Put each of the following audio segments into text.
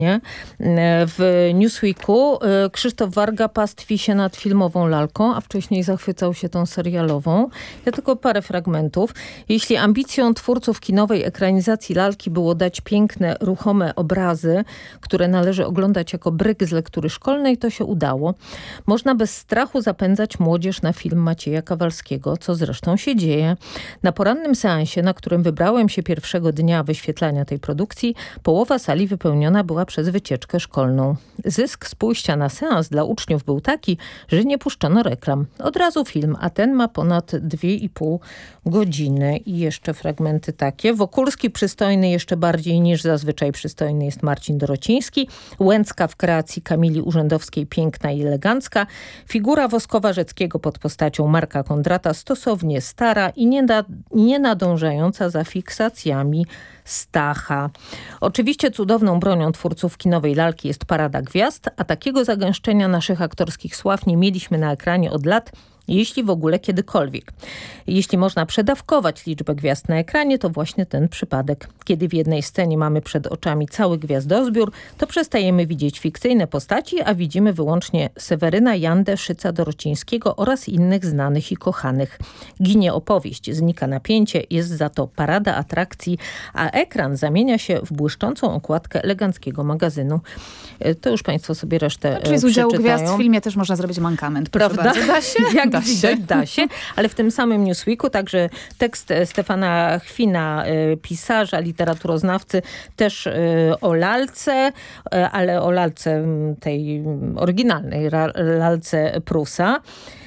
W Newsweeku Krzysztof Warga pastwi się nad filmową lalką, a wcześniej zachwycał się tą serialową. Ja tylko parę fragmentów. Jeśli ambicją twórców kinowej ekranizacji lalki było dać piękne, ruchome obrazy, które należy oglądać jako bryk z lektury szkolnej, to się udało. Można bez strachu zapędzać młodzież na film Macieja Kawalskiego, co zresztą się dzieje. Na porannym seansie, na którym wybrałem się pierwszego dnia wyświetlania tej produkcji, połowa sali wypełniona była przez wycieczkę szkolną. Zysk z pójścia na seans dla uczniów był taki, że nie puszczono reklam. Od razu film, a ten ma ponad 2,5 godziny. I jeszcze fragmenty takie. Wokulski przystojny jeszcze bardziej niż zazwyczaj przystojny jest Marcin Dorociński. Łęcka w kreacji Kamili Urzędowskiej piękna i elegancka. Figura woskowa Rzeckiego pod postacią Marka Kondrata stosownie stara i nie nadążająca za fiksacjami Stacha. Oczywiście cudowną bronią twórców kinowej lalki jest parada gwiazd, a takiego zagęszczenia naszych aktorskich sław nie mieliśmy na ekranie od lat, jeśli w ogóle kiedykolwiek. Jeśli można przedawkować liczbę gwiazd na ekranie, to właśnie ten przypadek. Kiedy w jednej scenie mamy przed oczami cały gwiazdozbiór, to przestajemy widzieć fikcyjne postaci, a widzimy wyłącznie Seweryna, Jandę, Szyca Dorocińskiego oraz innych znanych i kochanych. Ginie opowieść, znika napięcie, jest za to parada atrakcji, a ekran zamienia się w błyszczącą okładkę eleganckiego magazynu. To już państwo sobie resztę czyli z udziału przeczytają. gwiazd w filmie też można zrobić mankament. Prawda? Bardzo. Da się? Jak widać, da się. Ale w tym samym Newsweeku także tekst Stefana Chwina, pisarza, literaturoznawcy, też o lalce, ale o lalce tej oryginalnej, lalce Prusa.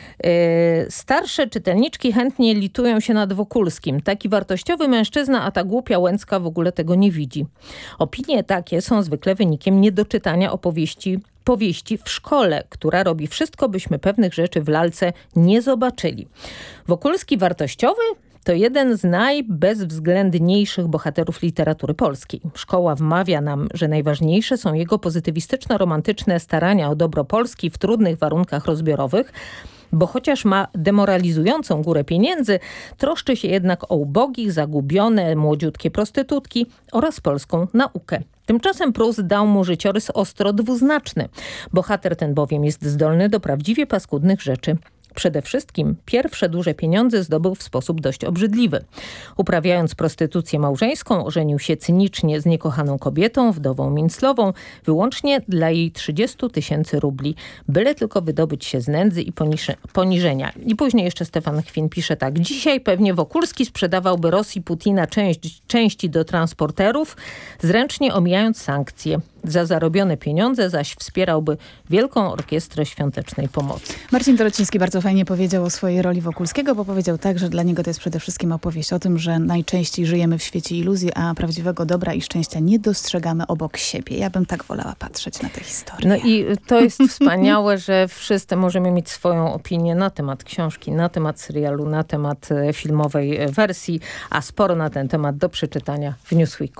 Starsze czytelniczki chętnie litują się nad Wokulskim. Taki wartościowy mężczyzna, a ta głupia Łęcka w ogóle tego nie widzi. Opinie takie są zwykle wynikiem niedoczytania powieści w szkole, która robi wszystko, byśmy pewnych rzeczy w lalce nie zobaczyli. Wokulski wartościowy? To jeden z najbezwzględniejszych bohaterów literatury polskiej. Szkoła wmawia nam, że najważniejsze są jego pozytywistyczno-romantyczne starania o dobro Polski w trudnych warunkach rozbiorowych, bo chociaż ma demoralizującą górę pieniędzy, troszczy się jednak o ubogich, zagubione, młodziutkie prostytutki oraz polską naukę. Tymczasem Prus dał mu życiorys ostro dwuznaczny. Bohater ten bowiem jest zdolny do prawdziwie paskudnych rzeczy. Przede wszystkim pierwsze duże pieniądze zdobył w sposób dość obrzydliwy. Uprawiając prostytucję małżeńską, ożenił się cynicznie z niekochaną kobietą, wdową Minclową, wyłącznie dla jej 30 000 rubli, byle tylko wydobyć się z nędzy i poniżenia. I później jeszcze Stefan Chwin pisze tak. Dzisiaj pewnie Wokulski sprzedawałby Rosji Putina części do transporterów, zręcznie omijając sankcje. Za zarobione pieniądze zaś wspierałby Wielką Orkiestrę Świątecznej Pomocy. Marcin Dorociński bardzo fajnie powiedział o swojej roli Wokulskiego, bo powiedział tak, że dla niego to jest przede wszystkim opowieść o tym, że najczęściej żyjemy w świecie iluzji, a prawdziwego dobra i szczęścia nie dostrzegamy obok siebie. Ja bym tak wolała patrzeć na tę historię. No i to jest wspaniałe, że wszyscy możemy mieć swoją opinię na temat książki, na temat serialu, na temat filmowej wersji, a sporo na ten temat do przeczytania w Newsweeku.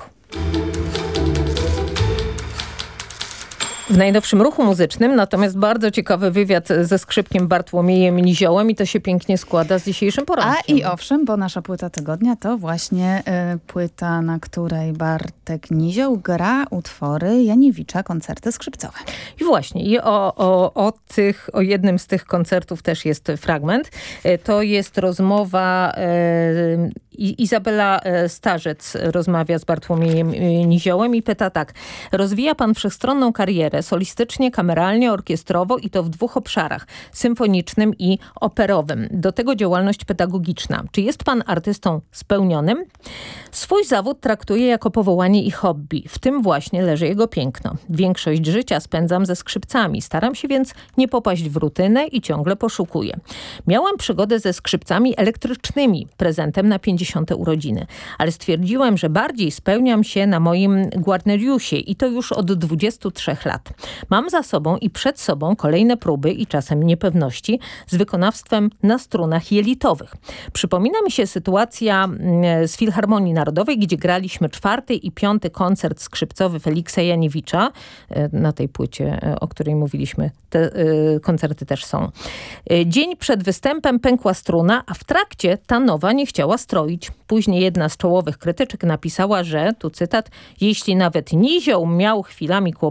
W najnowszym ruchu muzycznym natomiast bardzo ciekawy wywiad ze skrzypkiem Bartłomiejem Niziołem i to się pięknie składa z dzisiejszym porankiem. A i owszem, bo nasza płyta tygodnia to właśnie płyta, na której Bartek Nizioł gra utwory Janiewicza, koncerty skrzypcowe. I właśnie, i o jednym z tych koncertów też jest fragment. To jest rozmowa Izabela Starzec rozmawia z Bartłomiejem Niziołem i pyta tak. Rozwija pan wszechstronną karierę solistycznie, kameralnie, orkiestrowo i to w 2 obszarach. Symfonicznym i operowym. Do tego działalność pedagogiczna. Czy jest pan artystą spełnionym? Swój zawód traktuje jako powołanie i hobby. W tym właśnie leży jego piękno. Większość życia spędzam ze skrzypcami. Staram się więc nie popaść w rutynę i ciągle poszukuję. Miałam przygodę ze skrzypcami elektrycznymi, prezentem na 50. urodziny. Ale stwierdziłem, że bardziej spełniam się na moim Guarneriusie i to już od 23 lat. Mam za sobą i przed sobą kolejne próby i czasem niepewności z wykonawstwem na strunach jelitowych. Przypomina mi się sytuacja z Filharmonii Narodowej, gdzie graliśmy 4. i 5. koncert skrzypcowy Feliksa Janiewicza. Na tej płycie, o której mówiliśmy, te koncerty też są. Dzień przed występem pękła struna, a w trakcie ta nowa nie chciała stroić. Później jedna z czołowych krytyczek napisała, że, tu cytat, jeśli nawet Nizioł miał chwilami kłopoty